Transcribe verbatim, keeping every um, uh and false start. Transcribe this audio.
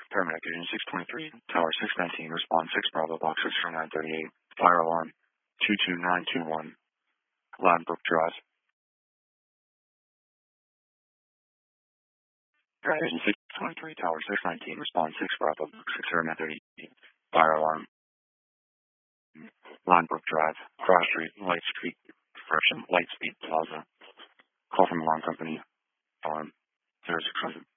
Paramedic Agent six twenty-three, Tower six nineteen, Response six Bravo, Box six four nine thirty-eight, Fire Alarm two two nine two one, Ladbrook Drive. Paramedic Agent six twenty-three, Tower six nineteen, Response six Bravo, Box six four nine thirty-eight, Fire Alarm, Ladbrook Drive, Cross Street, Light Street, Fresh Lightspeed Plaza. Call from Alarm Company, Alarm zero six hundred.